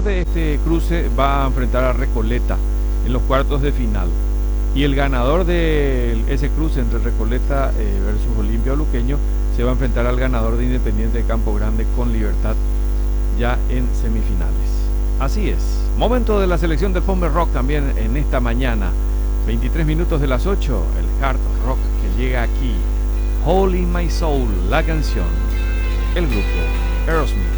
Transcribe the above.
de este cruce va a enfrentar a Recoleta en los cuartos de final. Y el ganador de ese cruce entre Recoleta versus Olimpia Luqueño se va a enfrentar al ganador de Independiente de Campo Grande con Libertad ya en semifinales. Así es. Momento de la selección del Pombe Rock también en esta mañana. 23 minutos de las 8, el hard rock que llega aquí. Hole in My Soul, la canción. El grupo Aerosmith.